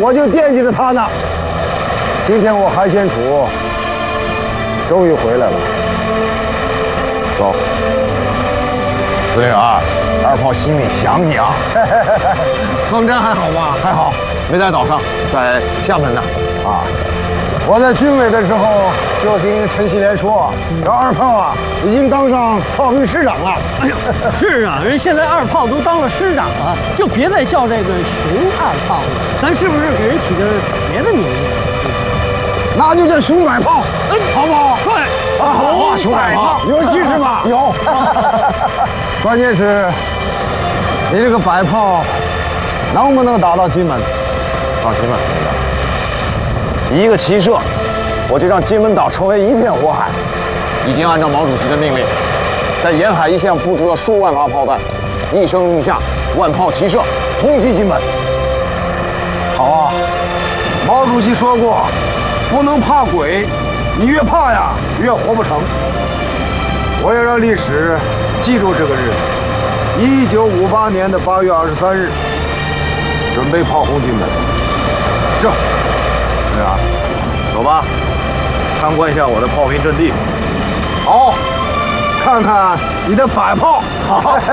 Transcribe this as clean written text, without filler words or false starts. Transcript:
我就惦记着他呢。今天我韩先楚终于回来了。走，司令啊，二炮心里想你啊。 方针还好吧？ 还好，没在岛上，在厦门呢。啊，我在军委的时候就听陈锡联说，这二炮啊已经当上炮兵师长了。 哎呦，是啊，人现在二炮都当了师长了，就别再叫这个熊二炮了，咱是不是给人起个别的名字？ 那就叫熊百炮，好不好？ 对， 好啊，熊百炮，有气势吧？有。关键是，你这个百炮能不能打到金门？放心吧，司令，一个齐射，我就让金门岛成为一片火海。已经按照毛主席的命令，在沿海一线布置了数万发炮弹，一声令下，万炮齐射，通缉金门。好啊，毛主席说过。不能怕鬼，你越怕呀，越活不成。我要让历史记住这个日子，1958年的8月23日，准备炮轰金门。是，司令啊，走吧，参观一下我的炮兵阵地。好，看看你的百炮。好。